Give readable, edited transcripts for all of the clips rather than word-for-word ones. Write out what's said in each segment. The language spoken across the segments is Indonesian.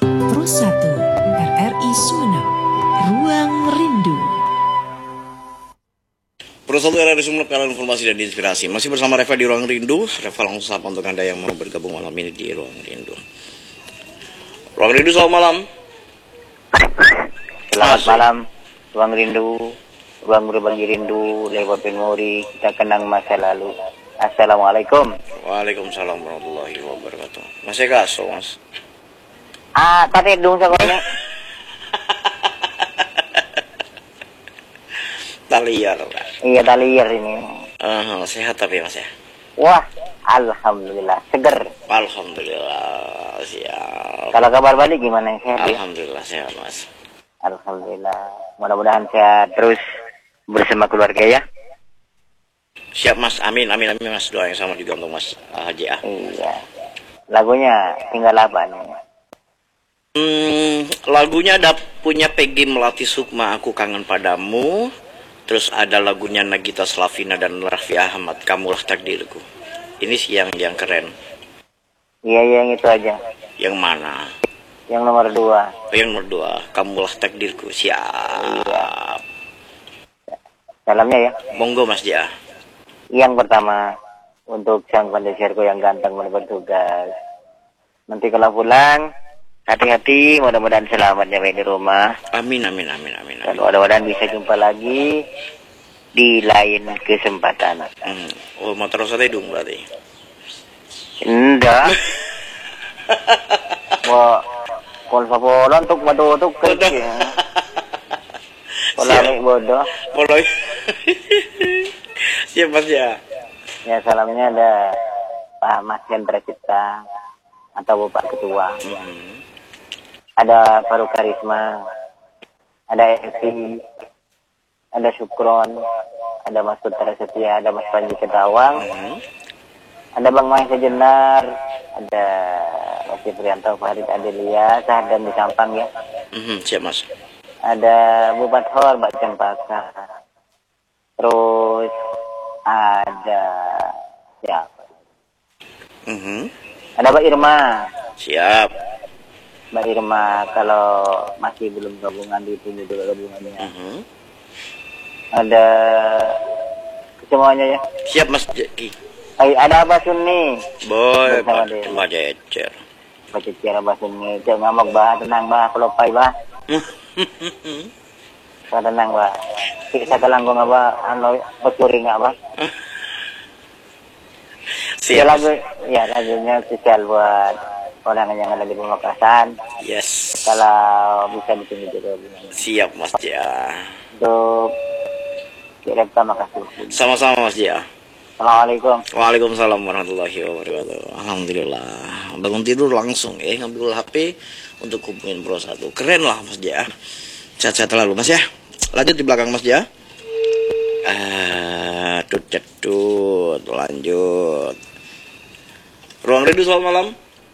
Pro 1 RRI Sumeneb, Ruang Rindu. Pro 1 RRI Sumeneb, kalian informasi dan inspirasi. Masih bersama Reva di Ruang Rindu. Reva langsung sapa untuk Anda yang mau bergabung malam ini di Ruang Rindu. Ruang Rindu, selamat malam. Selamat malam, Ruang Rindu, Ruang Berbagi Rindu, lewat memori, kita kenang masa lalu. Assalamualaikum. Waalaikumsalam warahmatullahi wabarakatuh. Masih gaso, Mas? Tadi dong sekolahnya. Taliar, Pak. Iya, taliar ini. Sehat tapi Mas ya? Wah, alhamdulillah, seger. Alhamdulillah, siap. Kalau kabar balik gimana? Sehat ya? Alhamdulillah, sehat Mas. Alhamdulillah. Mudah-mudahan sehat terus bersama keluarga ya. Siap Mas, amin Mas. Doa yang sama juga untuk Mas Haji A. Iya. Lagunya tinggal apa nih? Lagunya ada punya Peggy Melati Sukma, Aku Kangen Padamu. Terus ada lagunya Nagita Slavina dan Raffi Ahmad, Kamulah Takdirku. Ini sih yang keren. Iya, yang itu aja. Yang mana? Yang nomor 2. Yang nomor 2, Kamulah Takdirku. Siap. Iya. Salamnya ya. Monggo Mas Dia. Yang pertama, untuk sang kondeserku yang ganteng bertugas. Nanti kalau pulang, hati-hati, mudah-mudahan selamat nyampe di rumah. Amin. Dan mudah-mudahan bisa jumpa lagi di lain kesempatan. Oh, motor saya dong berarti. Enggak. Mau kolfa untuk matutuk kerja. Kalau bodoh. Bodoh. Siap Mas ya. Ya, salamnya ada Pak Mas Hendra Cipta atau Bapak Ketua. Ada Faru Karisma, ada Evi, ada Syukron, ada Mas Putra Setia, ada Mas Panji Ketawang, ada Bang Mahesa Jenar, ada Mas Prianto, Farid Adelia, Sahadan di Sampang ya. Siap Mas. Ada Bupat Hor, Mbak Cempaka. Terus ada siapa? Ada Mbak Irma. Siap. Mbak Irma, kalau masih belum gabungan ditunggu dulu gabungannya. Ada semuanya ya. Siap Mas Jeki. Ada Abah Sunni. Boy, Mbak Jecer. Mbak Jecer, Abah Sunni. Jangan ngambek bah, tenang bah, pelopai bah. Tenang bah. Kita kelanggung apa, pencuri nggak bah. Siap. Lagunya spesial buat orang yang ada di Pemekasan. Yes. Kalau bisa ditunggu dulu. Siap Mas Jia. Untuk terima kasih. Sama-sama Mas Jia. Assalamualaikum. Waalaikumsalam warahmatullahi wabarakatuh. Alhamdulillah. Bangun tidur langsung ngambil HP untuk hubungin Pro 1. Keren lah Mas Jia. Sehat-sehat terlalu Mas ya. Lanjut di belakang Mas Jia. Lanjut. Ruang Rindu, selamat malam.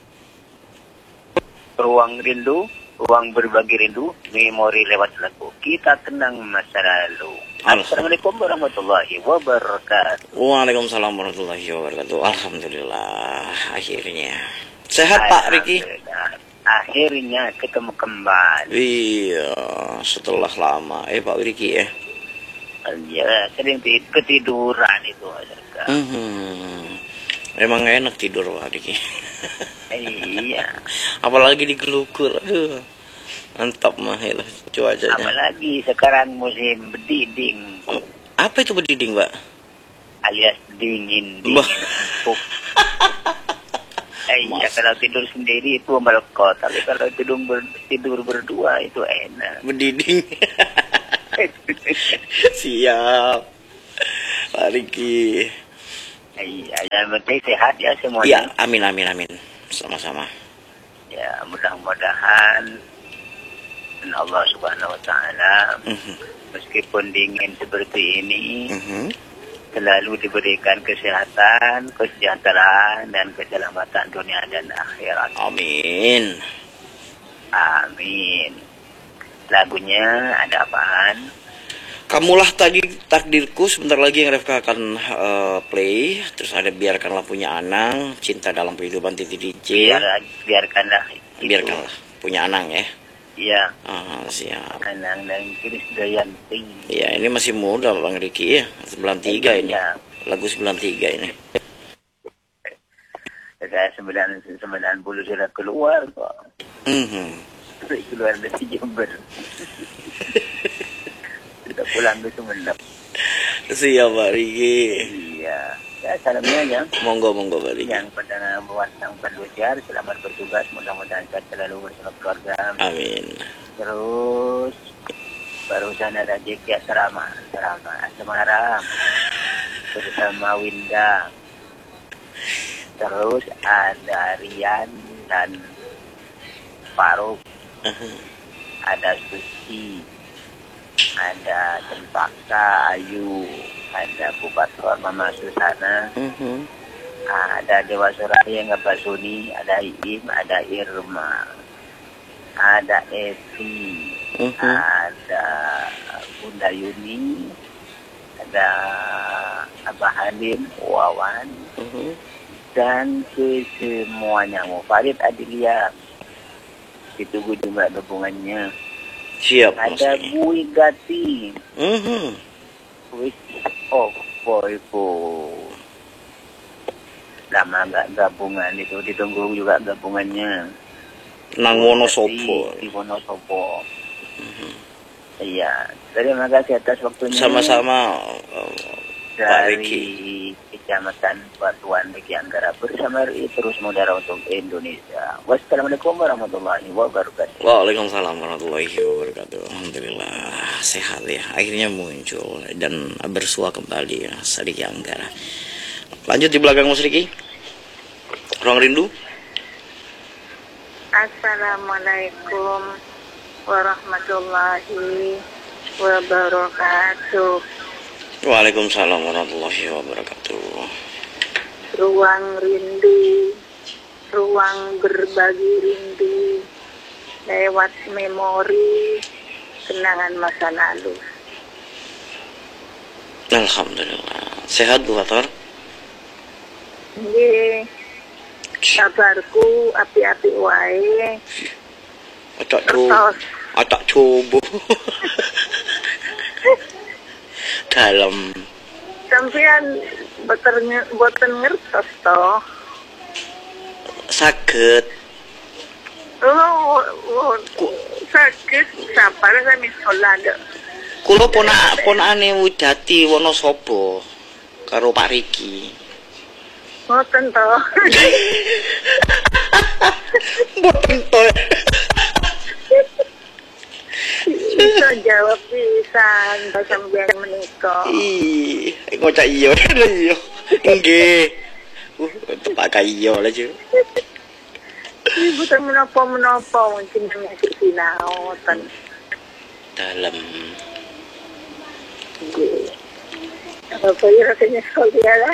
Ruang Rindu, ruang berbagi rindu, memori lewat lagu. Kita kenang masa lalu. Assalamualaikum warahmatullahi wabarakatuh. Waalaikumsalam warahmatullahi wabarakatuh. Alhamdulillah, akhirnya. Sehat Pak Riki? Akhirnya ketemu kembali. Iya, setelah lama. Pak Riki ya? Ya, sering ketiduran itu. Emang enak tidur Pak Riki. Iya. Apalagi di Gelukur. Aduh. Mantap mah ya cuacanya. Apalagi sekarang musim berdiding. Apa itu berdiding, Mbak? Alias dingin. Empuk. Iya, kalau tidur sendiri itu melekot, tapi kalau tidur berdua itu enak. Berdiding. Siap. Pak Riki. Iya, yang penting sehat ya semuanya. Iya, amin. Sama-sama. Ya, mudah-mudahan Allah Subhanahu wa Ta'ala meskipun dingin seperti ini selalu diberikan kesehatan, kesejahteraan dan keselamatan dunia dan akhirat. Amin. Lagunya ada apaan? Kamulah tadi takdirku, sebentar lagi yang Revka akan play. Terus ada Biarkanlah Punya Anang, Cinta Dalam Kehidupan Titi DJ. Biarkanlah. Biarkanlah. punya Anang ya. Iya, Ah, siap. Anang dan Krisdayanti. Iya, ini masih muda Bang Riki ya, 93 ini. Iya. Lagu 93 ini. Saya 90 sudah keluar kok. Sudah keluar dari Jember. Sudah pulang ke Sumenep. Siap Pak Riki. Iya. Ya, salamnya ya. Monggo Pak Riki. Yang pada buat yang berluar, selamat bertugas. Mudah-mudahan sehat selalu bersama keluarga. Amin. Terus barusan ada JK Asrama Semarang bersama Winda. Terus ada Rian dan Faruk, ada Suci, ada Cempaka Ayu, ada Bupator Mama Susana, ada Dewa Suraya Ngabah Suni, ada Iim, ada Irma, ada Evi, ada Bunda Yuni, ada Abah Halim, Wawan, dan ke semuanya. Farid Adilia, itu gue juga hubungannya. Siap. Ada Bui Gati, boy lama gak gabungan itu, ditunggu juga gabungannya. Nang Wonosobo. Di Wonosobo. Iya, terima kasih atas waktunya. Sama-sama Pak Riki. Dari Kecamatan Batuan Riki Anggara bersama RI terus mudara untuk Indonesia. Wassalamualaikum warahmatullahi wabarakatuh. Waalaikumsalam warahmatullahi wabarakatuh. Alhamdulillah sehat ya. Akhirnya muncul dan bersua kembali ya Riki Anggara. Lanjut di belakang Mas Riki. Ruang Rindu. Assalamualaikum warahmatullahi wabarakatuh. Waalaikumsalam warahmatullahi wabarakatuh. Ruang rindu, ruang berbagi rindu, lewat memori kenangan masa lalu. Alhamdulillah. Sehat Bu Fator? Nggih. Kabarku api-api wae. Acak coba. Dalam. Sampeyan boten ngertos toh. Saged. Oh, sakit sabar sami solade. Kula ponakane Widati Wonosobo karo Pak Riki. Boten toh. Boten to. Bisa jawab pisan sampeyan menika. Ih, ngocak iya iya. Nggih. Tepak iya lah Ju. Ibu tak menapa mungkin penyakit sinaotan. Dalam. Apa ya rasanya sekolah lah.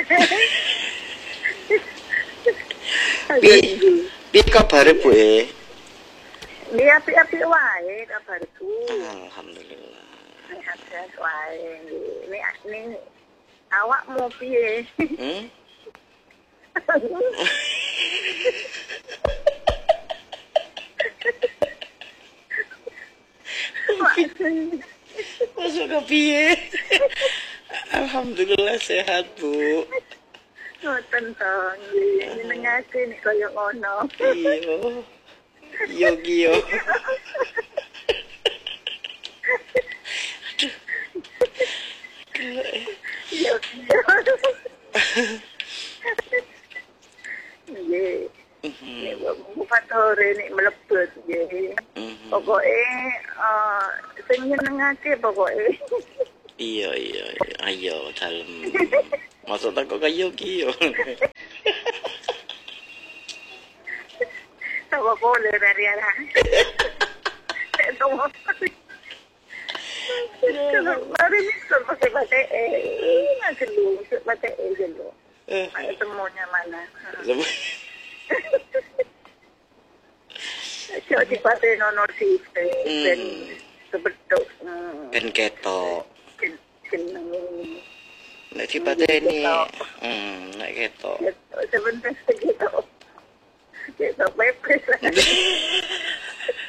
Piye kabare Bu? Dia api-api wae kabarku. Alhamdulillah. Sehat-sehat wae. Ini awakmu piye? Masuk ke piye? Alhamdulillah sehat Bu. Ngoten to, nyenengake nek kaya ngono. Iya. Yo. Yo. Nggih. Nek bupatore nek mlebet nggih. Pokoke sing nyenengake pokoke. Iya. Ayo dalem. Maksudnya kok kayo kiyo. Tawa boleh dari arah. Tawa. Mari misal pakai batik masih lu batik dulu. Ayo temunya mana? Jadi batik nonor sih dan sebetul. Ben ketok. Seneng. Nek dipateni. Nek ketok. Sebentar segitu. Kita pepes.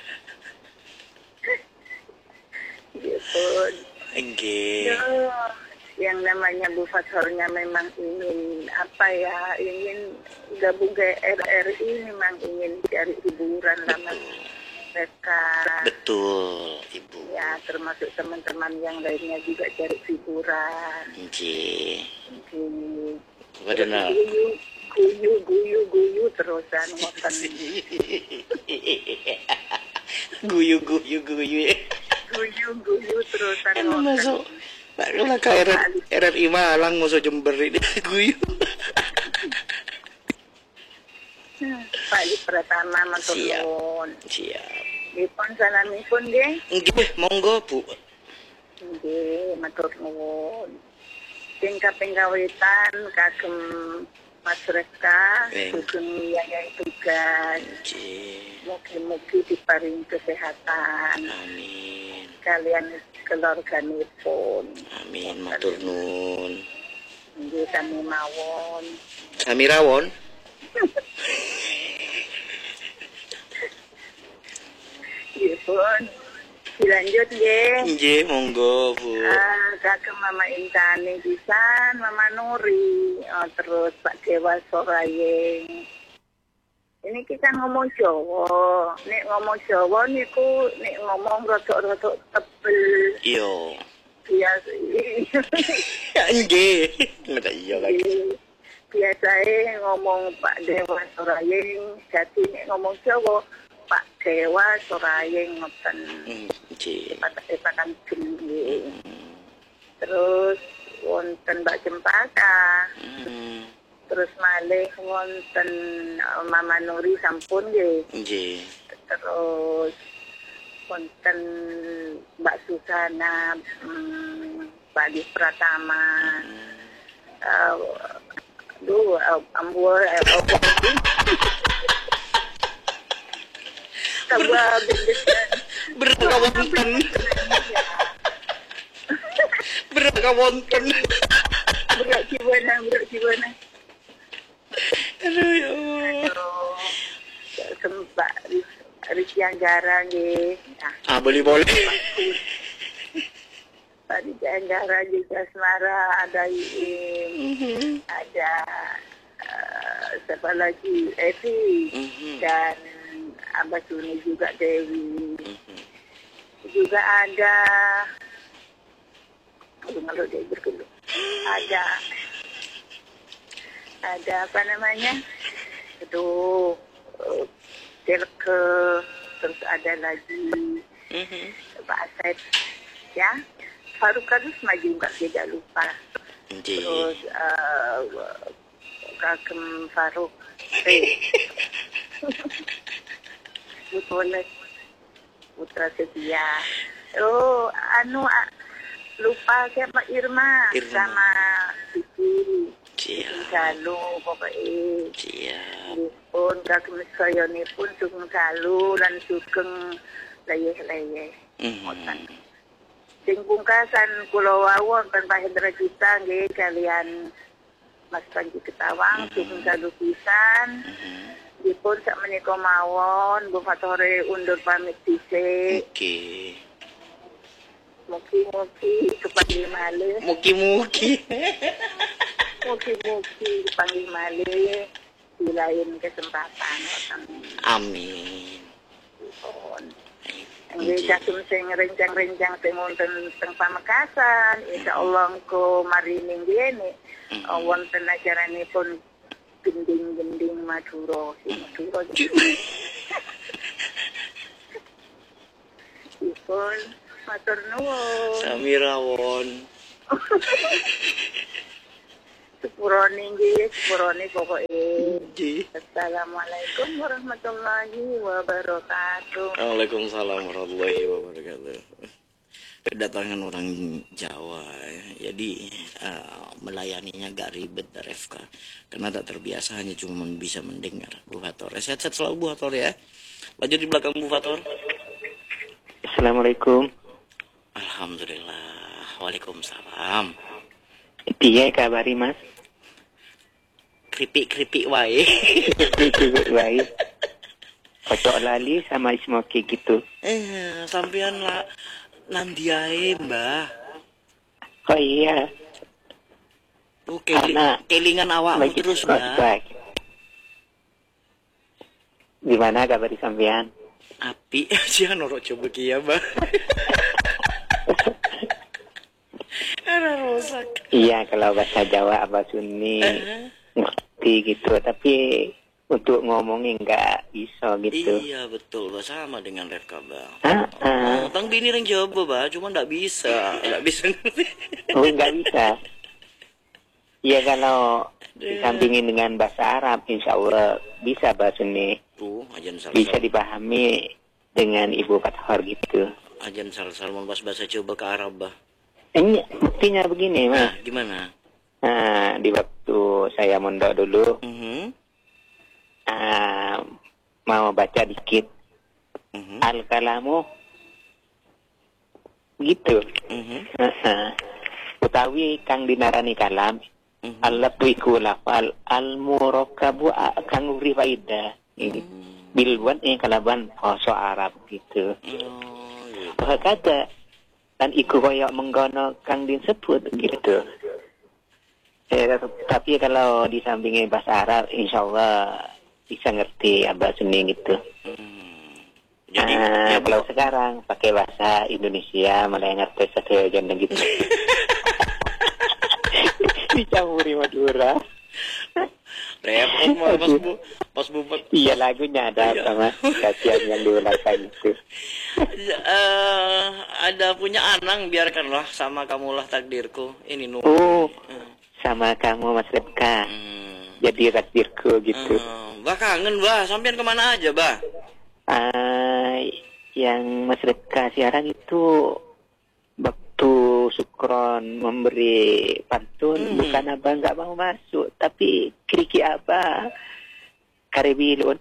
motornya memang ingin apa ya, ingin gabung ke RRI, memang ingin cari hiburan sama mereka. Betul, Ibu. Ya, termasuk teman-teman yang lainnya juga cari hiburan. Nggih. Padahal guyu terusan ngoten. Guyu. Guyu terusan Anu ngoten. masuk. Lah ka RRI Malang masuk Jember ini guyu. Pak Di Pratama matur nuwun. Siap. Dipun salamipun nggih. Nggih, monggo, Bu. Nggih, matur nuwun. Sing kaping kawitan kagem Mas Reka, sugeng yayai tugas. Mugi-mugi diparingi kesehatan. Amin. Kalian keluarganipun. Amin, matur nuwun. Nggih sami mawon. Sami rawon. Nggih pun. Dilanjut nggih. Nggih, monggo, Bu. Kagem Mama Intani pisan, Mama Nuri, terus Pak Dewa Sorayeng. Ini kita ngomong Jawa. Nek ngomong Jawa niku nek ngomong rodok-rodok tebel. Iya. Biasa. Nggih. Nggak iya lagi. Biasanya ngomong Pak Dewa Sorayeng, jadi nek ngomong Jawa Pak Dewa Sorayeng ngoten. Nggih. Patan tinggi. Terus wonten Mbak Cempaka. Terus malih wonten Mama Nuri sampun nggih. Nggih. Terus wonten Mbak Susana, Pak Di Pratama. Ambur Berkawonten. Berat jiwana. Aduh ya Allah. Sembak Riki Anggara nggih. Boleh. Pak Riki Anggara juga Asmara, ada Iim, ada siapa lagi Evi dan Abah Suni juga Dewi. Juga ada ada apa namanya itu Delke, terus ada lagi Pak Asep ya, Faruk Karisma juga tidak lupa. Terus kagem Faruk Putra Setia. Lupa siapa Irma. Sama Siti. Galu pokoknya. Pun kagem sayone pun sugeng galu lan sugeng leyeh-leyeh. Sing pungkasan kula wau wonten Pak Hendra Cita nggih kalian Mas Panji Ketawang sugeng galu pisan. Dipun sak menika mawon Bu Fatore undur pamit dhisik. Oke. Mugi-mugi kepanggih malih. Mugi-mugi kepanggih malih di lain kesempatan. Amin. Nggih kagem sing rencang-rencang sing wonten teng Pamekasan, insyaallah engko marini nggih wonten ajaranipun gending-gending Madura, Madura. Dipun matur nuwun. Sami rawon. Sepurone pokoknya. Nggih. Assalamualaikum warahmatullahi wabarakatuh. Waalaikumsalam warahmatullahi wabarakatuh. Kedatangan orang Jawa ya. Jadi melayaninya gak ribet dari FK karena tak terbiasa, hanya cuma bisa mendengar. Bu Fator sehat-sehat selalu Bu Fator ya. Lanjut di belakang Bu Fator. Assalamualaikum. Alhamdulillah. Waalaikumsalam. Piye kabari Mas? Keripik wae. Keripik wae. Kocok lali sama smoky gitu. Sampean lah nandiae Mbah. Oh iya. Oh, Karena kelingan awakmu begitu terus, Bah. baik. Gimana kabar di sampean? Api aja norok coba kia, Bah. Ada rusak. Iya, kalau bahasa Jawa Abah Suni ngerti gitu, tapi untuk ngomongin nggak bisa gitu. Iya betul, Bah, sama dengan Refka, Bah. Ah. Tang bini yang coba, Bah, cuma nggak bisa ngerti. Oh, nggak bisa. Iya, kalau disampingin dengan bahasa Arab, insya Allah bisa bahasa Suni. Tuh, ajan Bisa sal dipahami dengan Ibu Fathor gitu. ajan sal bahasa coba ke Arab, Bah. Ini buktinya begini, Nah, Mas. gimana? Nah, di waktu saya mondok dulu, mau baca dikit. Al-kalamu gitu. Utawi kang dinarani kalam, al-lafwiku lafal, al-murakabu kang uri faida. Bilwan kalaban poso Arab gitu. Kata dan iku koyok menggono kang disebut gitu. Tapi kalau disampingin bahasa Arab, insya Allah bisa ngerti Abah Suni gitu. Jadi, kalau sekarang pakai bahasa Indonesia malah yang ngerti satu janda gitu. Dicampuri Madura. Repot pas bu. Iya, lagunya ada sama kasihan yang diulang itu. Ada punya anang, biarkanlah sama kamulah takdirku. Ini nu. Sama kamu Mas Repka. Jadi takdirku gitu. Bah kangen, Bah. Sampean kemana aja, Bah? Yang Mas Repka siaran itu waktu Sukron memberi pantun, bukan Abah nggak mau masuk, tapi kriki Abah karebilun.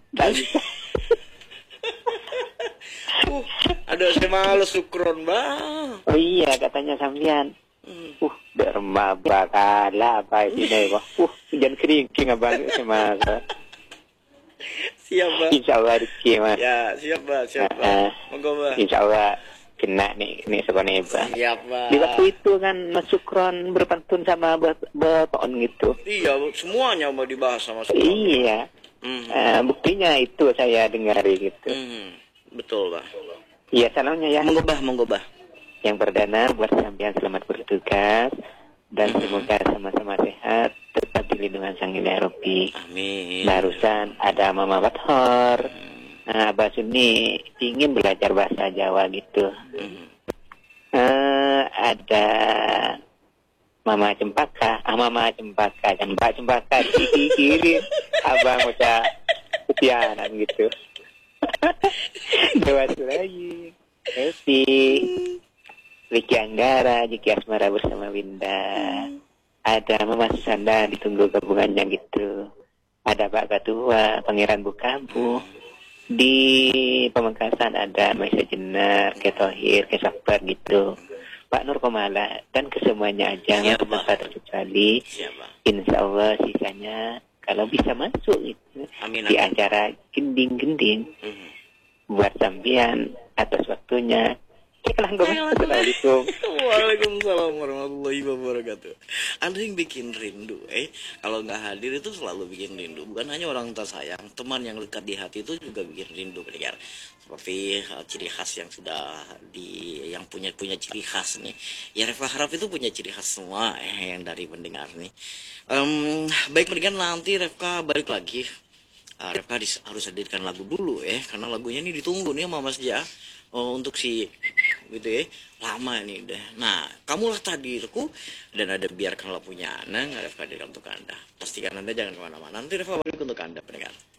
Ada saya males Sukron, Bah. Oh iya, katanya sampean. Derma bakala apa ini wah. Jangan keringking Abang sama. Siap, Bah. Insya Allah rezeki, Mas. Ya, siap, Bah. Monggo, Bah. Insya Allah kena nih sekolah Eba. Siap, Bah. Di waktu itu kan Mas Sukron berpantun sama Baton gitu. Iya, semuanya mau dibahas sama Sukron. Iya. Buktinya itu saya dengar gitu. Betul, Bah. Iya, salamnya ya. Monggo, Bah. Yang perdana buat sampean selamat bertugas dan semoga sama-sama sehat, tetap di lindungan Sang Hyang Robi. Amin. Barusan ada Mama Bathor. Abah Suni ingin belajar bahasa Jawa gitu. Ada Mama Cempaka, Cempaka di kiri, Abang ucap kesianan gitu. Dewa lagi. Epi, Riki Anggara, Jiki Asmara bersama Winda. Ada Mama Susanda, ditunggu gabungannya gitu. Ada Pak Ketua, Pangeran Bukabu. Di Pamekasan ada Maisa Jenar, Ketohir, Kesakbar gitu. Pak Nur Komala, dan kesemuanya aja tanpa terkecuali. Insya Allah sisanya kalau bisa masuk gitu. Amin. Di acara gending-gending. Buat sampean atas waktunya. Assalamualaikum. Waalaikumsalam warahmatullahi wabarakatuh. Ada yang bikin rindu, kalau nggak hadir itu selalu bikin rindu. Bukan hanya orang tersayang, teman yang dekat di hati itu juga bikin rindu, pendengar. Seperti ciri khas yang sudah yang punya ciri khas nih. Ya Refka harap itu punya ciri khas semua yang dari pendengar nih. Baik pendengar, nanti Refka balik lagi. Refka harus hadirkan lagu dulu karena lagunya ini ditunggu nih sama Mas Dia. Untuk si gitu lama ini udah. Nah, kamulah takdirku dan ada biarkanlah punya anak, Refka hadirkan untuk Anda. Pastikan Anda jangan kemana-mana. Nanti Refka balik untuk Anda pendengar.